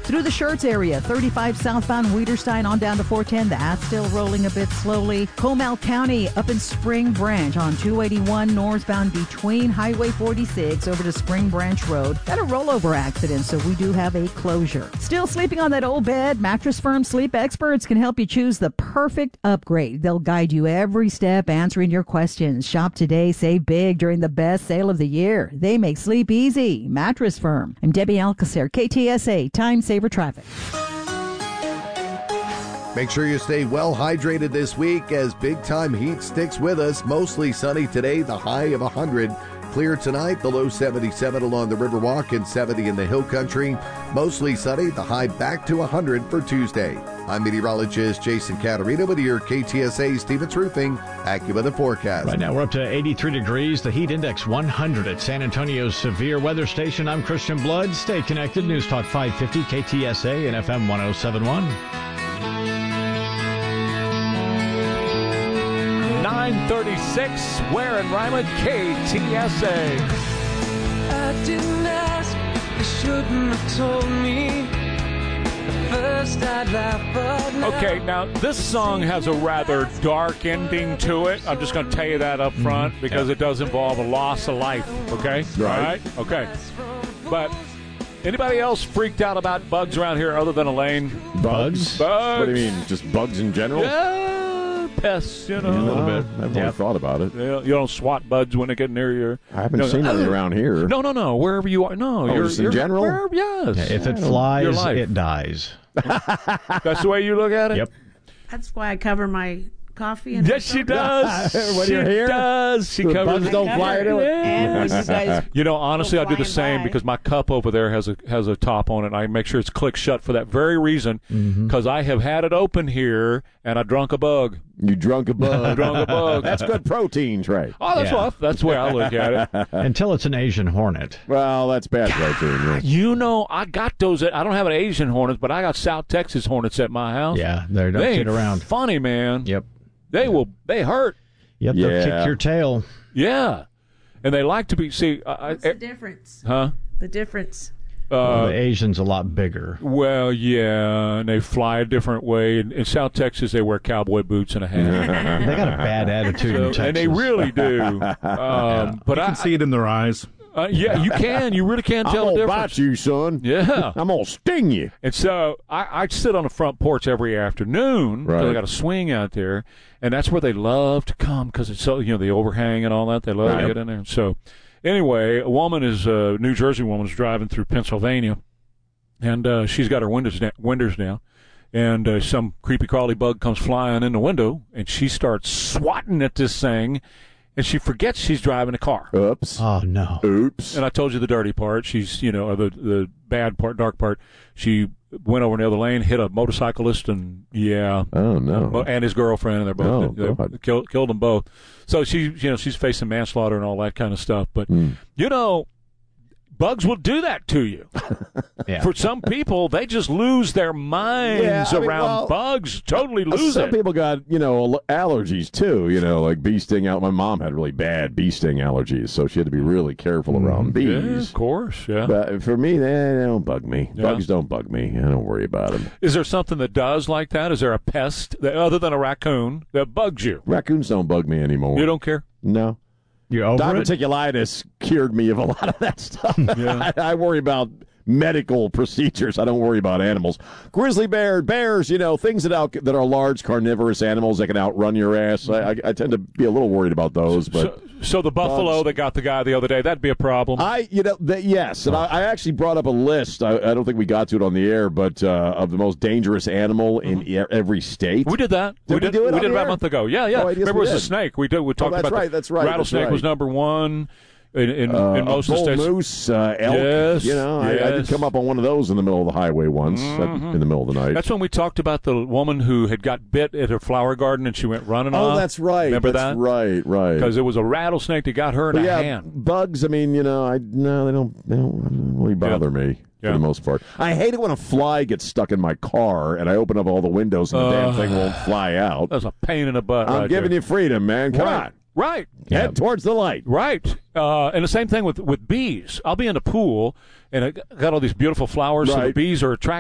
Through the Schertz area, 35 southbound Weiderstein on down to 410. That's still rolling a bit slowly. Comal County up in Spring Branch on 281 northbound between Highway 46 over to Spring Branch Road. Got a rollover accident, so we do have a closure. Still sleeping on that old bed? Mattress Firm Sleep Experts can help you choose the perfect upgrade. They'll guide you every step, answering your questions. Shop today, save big during the best sale of the year. They make sleep easy. Mattress Firm. I'm Debbie Alcacer, KTSA, Time Saver Traffic. Make sure you stay well hydrated this week as big-time heat sticks with us. Mostly sunny today, the high of 100. Clear tonight, the low 77 along the Riverwalk and 70 in the Hill Country. Mostly sunny, the high back to 100 for Tuesday. I'm meteorologist Jason Caterina with your KTSA Stevens Roofing AccuWeather forecast. Right now we're up to 83 degrees. The heat index 100 at San Antonio's severe weather station. I'm Christian Blood. Stay connected. News Talk 550 KTSA and FM 1071. 936, Ware and Ryman, KTSA. I didn't ask, you shouldn't have told me. At first I'd laugh, but now... Okay, now this song has a rather dark ending to it. I'm just going to tell you that up front because it does involve a loss of life, okay? Right. All right? Okay. But anybody else freaked out about bugs around here other than Elaine? Bugs? Bugs. What do you mean? Just bugs in general? Yeah, pests, you know. Yeah, a little bit. I've never thought about it. Yeah, you don't swat bugs when they get near you. I haven't seen any around here. No. Wherever you are. No. Just in general? Yes. Yeah, if it flies, it dies. That's the way you look at it? Yep. That's why I cover my coffee. And Yes, she does. When you're here? Does. She The covers bugs don't fly into it? And when you guys You know, honestly, I do the flying same by. because my cup over there has a top on it. And I make sure it's clicked shut for that very reason because I have had it open here and I drunk a bug. You drunk a bug. Drunk a bug. That's good protein, Trey. Oh, that's Yeah. that's the way I look at it. Until it's an Asian hornet. Well, that's bad protein. Yeah. You know, I got those. I don't have an Asian hornets, but I got South Texas hornets at my house. Yeah, they don't They kid ain't around. funny, man. Yep. They hurt. Yep, they'll Yeah. kick your tail. Yeah. And they like to be, see. What's the difference? Huh? The difference. The Asian's a lot bigger. Well, yeah, and they fly a different way. In South Texas, they wear cowboy boots and a hat. They got a bad attitude in Texas. And they really do. But You can see it in their eyes. yeah, you can. You really can I'm tell the going to difference. bite you, son. Yeah. I'm going to sting you. And so I sit on the front porch every afternoon because I Right. got a swing out there, and that's where they love to come because it's so, the overhang and all that. They love to get in there. So anyway, a New Jersey woman is driving through Pennsylvania, and she's got her windows down. And some creepy crawly bug comes flying in the window, and she starts swatting at this thing, and she forgets she's driving a car. Oops. Oh, no. Oops. And I told you the dirty part. She's, or the bad part, dark part. She went over in the other lane, hit a motorcyclist, and Oh, no. and his girlfriend, and they're both Oh, God. killed them both. So she's facing manslaughter and all that kind of stuff. But bugs will do that to you. Yeah. For some people, they just lose their minds around bugs. Totally lose Some it. people got, allergies too, like bee sting out. My mom had really bad bee sting allergies, so she had to be really careful around Yeah, bees. of course. Yeah. But for me, they don't bug me. Yeah. Bugs don't bug me. I don't worry about them. Is there something that does like that? Is there a pest other than a raccoon that bugs you? Raccoons don't bug me anymore. You don't care? No. You over it? Diverticulitis cured me of a lot of that stuff. Yeah. I worry about medical procedures. I don't worry about animals. Grizzly bears, things that are large carnivorous animals that can outrun your ass. I tend to be a little worried about those. But So the buffalo that got the guy the other day, that'd be a problem. yes, and I actually brought up a list. I don't think we got to it on the air, but of the most dangerous animal in every state. We did that. Did we do it We on did the about air? a month ago. Yeah. Oh, I guess Remember, we it was did. a snake. We talked that's about right, that's right, rattlesnake that's right. was number one in most of bull the states. moose, elk. Yes, I did come up on one of those in the middle of the highway once, in the middle of the night. That's when we talked about the woman who had got bit at her flower garden and she went running off. Oh, that's right. Remember that's that? Right. Because it was a rattlesnake that got her in But a yeah, hand. bugs. I mean, they don't really bother me for the most part. I hate it when a fly gets stuck in my car and I open up all the windows and the damn thing won't fly out. That's a pain in the butt. I'm giving you freedom, man. Come on. Right. Head towards the light. Right. And the same thing with bees. I'll be in the pool, and I got all these beautiful flowers, so the Right. bees are attracted